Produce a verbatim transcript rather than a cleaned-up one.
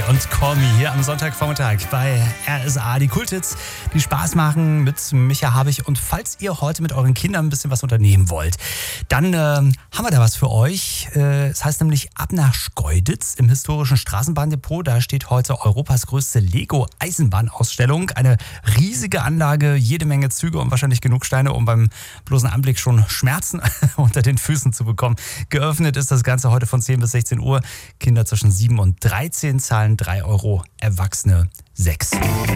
und Call Me hier am Sonntagvormittag bei R S A. Die Kulthits, die Spaß machen mit Micha Habich. Und falls ihr heute mit euren Kindern ein bisschen was unternehmen wollt, dann äh, haben wir da was für euch. Äh, es heißt nämlich ab nach Schkeuditz im historischen Straßenbahndepot. Da steht heute Europas größte Lego-Eisenbahnausstellung. Eine riesige Anlage, jede Menge Züge und wahrscheinlich genug Steine, um beim bloßen Anblick schon Schmerzen unter den Füßen zu bekommen. Geöffnet ist das Ganze heute von zehn bis sechzehn Uhr. Kinder zwischen sieben und dreizehn zahlen drei Euro, Erwachsene sechs.